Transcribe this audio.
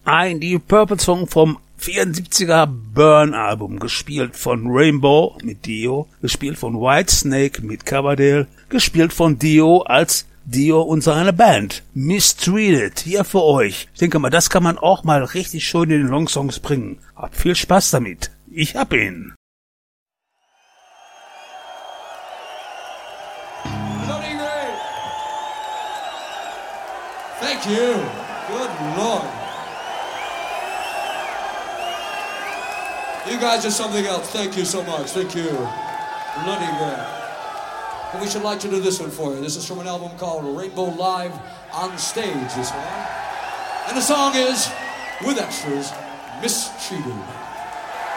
Ein Deep Purple Song vom 74er Burn-Album, gespielt von Rainbow mit Dio, gespielt von Whitesnake mit Coverdale, gespielt von Dio als Dio und seine Band. Mistreated, hier für euch. Ich denke mal, das kann man auch mal richtig schön in den Longsongs bringen. Habt viel Spaß damit. Ich hab ihn. Bloody great. Thank you. Good Lord. You guys are something else. Thank you so much. Thank you. Bloody great. And we should like to do this one for you. This is from an album called Rainbow Live on Stage, this one. And the song is, with extras, Mistreated.